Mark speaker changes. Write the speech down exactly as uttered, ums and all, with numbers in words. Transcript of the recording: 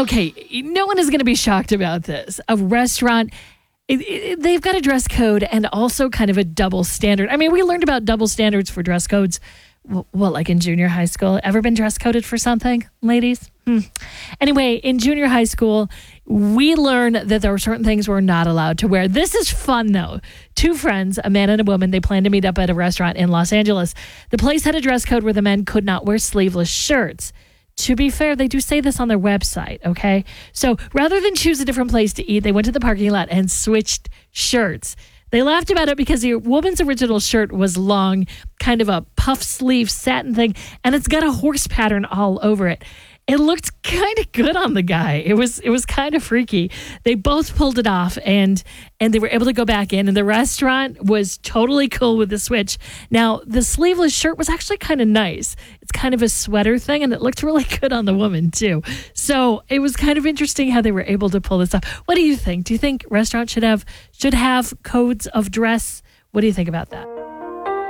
Speaker 1: Okay, no one is going to be shocked about this. A restaurant, it, it, they've got a dress code and also kind of a double standard. I mean, we learned about double standards for dress codes, well, like in junior high school. Ever been dress coded for something, ladies? Hmm. Anyway, in junior high school, we learned that there were certain things we're not allowed to wear. This is fun, though. Two friends, a man and a woman, they planned to meet up at a restaurant in Los Angeles. The place had a dress code where the men could not wear sleeveless shirts. To be fair, they do say this on their website, okay? So rather than choose a different place to eat, they went to the parking lot and switched shirts. They laughed about it because the woman's original shirt was long, kind of a puff sleeve satin thing, and it's got a horse pattern all over it. It looked kind of good on the guy. It was it was kind of freaky. They both pulled it off, and and they were able to go back in, and the restaurant was totally cool with the switch. Now, the sleeveless shirt was actually kind of nice. It's kind of a sweater thing, and it looked really good on the woman, too. So it was kind of interesting how they were able to pull this off. What do you think? Do you think restaurants should have should have codes of dress? What do you think about that?